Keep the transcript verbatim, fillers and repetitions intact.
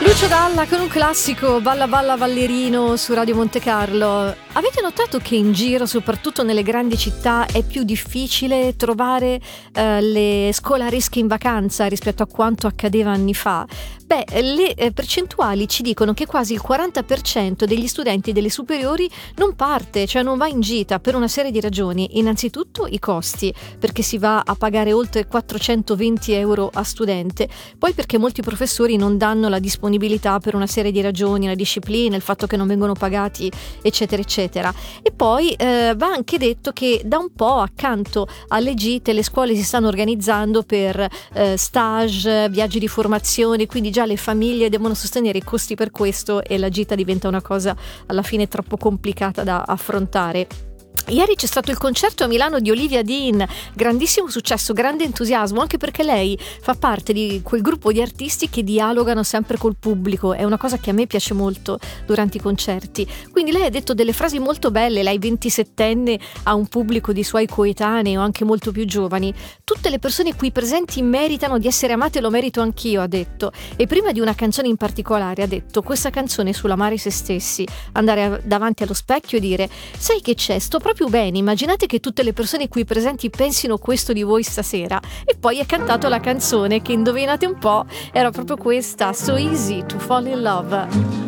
Lucio Dalla con un classico Balla Balla Ballerino su Radio Monte Carlo. Avete notato che in giro, soprattutto nelle grandi città, è più difficile trovare eh, le scolaresche in vacanza rispetto a quanto accadeva anni fa? Beh, le eh, percentuali ci dicono che quasi il quaranta per cento degli studenti delle superiori non parte, cioè non va in gita per una serie di ragioni. Innanzitutto i costi, perché si va a pagare oltre quattrocentoventi euro a studente, poi perché molti professori non danno la disponibilità per una serie di ragioni, la disciplina, il fatto che non vengono pagati, eccetera eccetera. E poi eh, va anche detto che da un po' accanto alle gite le scuole si stanno organizzando per eh, stage, viaggi di formazione, quindi già le famiglie devono sostenere i costi per questo e la gita diventa una cosa alla fine troppo complicata da affrontare. Ieri c'è stato il concerto a Milano di Olivia Dean, grandissimo successo, grande entusiasmo, anche perché lei fa parte di quel gruppo di artisti che dialogano sempre col pubblico, è una cosa che a me piace molto durante i concerti. Quindi lei ha detto delle frasi molto belle, lei ventisettenne ha un pubblico di suoi coetanei o anche molto più giovani. Tutte le persone qui presenti meritano di essere amate, lo merito anch'io, ha detto. E prima di una canzone in particolare ha detto: questa canzone è sull'amare se stessi, andare davanti allo specchio e dire: sai che c'è, sto proprio bene, immaginate che tutte le persone qui presenti pensino questo di voi stasera. E poi ha cantato la canzone che, indovinate un po', era proprio questa, So Easy to Fall in Love.